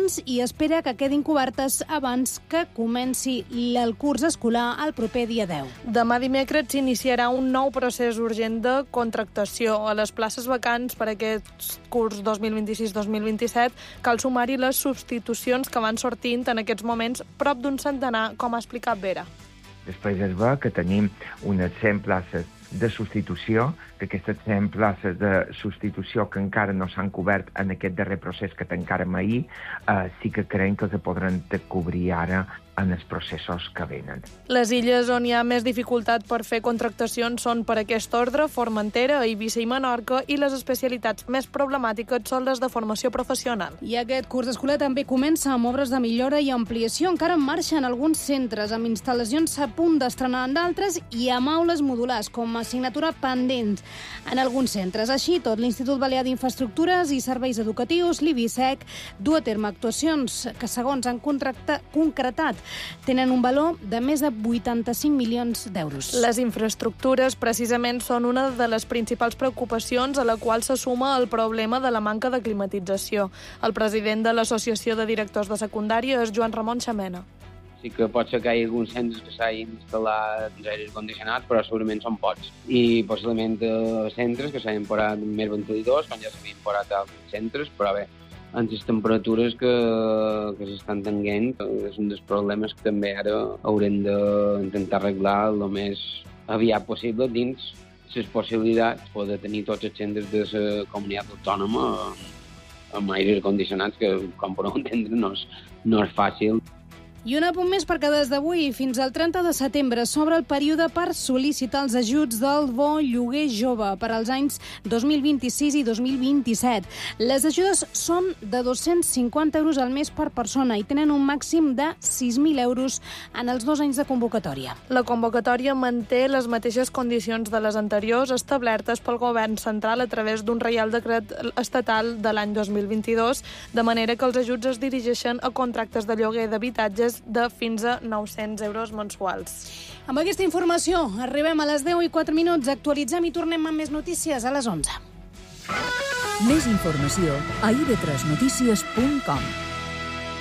instal·lacions i espera que quedin cobertes abans que comenci el curs escolar el proper dia 10. Demà dimecres s'iniciarà un nou procés urgent de contractació. A les places vacants per aquest curs 2026-2027 cal sumar-hi les substitucions que van sortint en aquests moments prop d'un centenar, com ha explicat Vera. Després es veu que tenim unes 100 places de substitució, que aquestes 100 places de substitució que encara no s'han cobert en aquest darrer procés que tancarem ahir, sí que creiem que els podran cobrir ara en els processos que venen. Les illes on hi ha més dificultat per fer contractacions són per aquest ordre Formentera, Eivissa i Menorca, i les especialitats més problemàtiques són les de formació professional. I aquest curs escolar també comença amb obres de millora i ampliació encara en marxa en alguns centres, amb instal·lacions a punt d'estrenar en d'altres i amb aules modulars com a assignatura pendents en alguns centres. Així tot, l'Institut Balear d'Infraestructures i Serveis Educatius, l'IBISEC, du a terme actuacions que, segons han concretat, tenen un valor de més de 85 milions d'euros. Les infraestructures, precisament, són una de les principals preocupacions a la qual se suma el problema de la manca de climatització. El president de l'Associació de Directors de Secundària és Joan Ramon Xamena. Sí que pot ser que hi hagi alguns centres que s'hagin instal·lat aires condicionats, però segurament són pocs. I possiblement centres que s'hagin posat més ventiladors, quan ja s'havien posat altres centres, però bé, amb les temperatures que s'estan tenint, és un dels problemes que també ara haurem d'intentar arreglar el més aviat possible dins les possibilitats de poder tenir tots els centres de la comunitat autònoma amb aires condicionats, que, com podeu entendre, no és fàcil. I un apunt més perquè des d'avui fins al 30 de setembre s'obre el període per sol·licitar els ajuts del bo lloguer jove per als anys 2026 i 2027. Les ajudes són de 250 euros al mes per persona i tenen un màxim de 6.000 euros en els 2 anys de convocatòria. La convocatòria manté les mateixes condicions de les anteriors establertes pel govern central a través d'un reial decret estatal de l'any 2022, de manera que els ajuts es dirigeixen a contractes de lloguer d'habitatges de fins a 900 euros mensuals. Amb aquesta informació arribem a les 10:04. Actualitzem i tornem amb més notícies a les 11. Més informació a ib3notícies.com.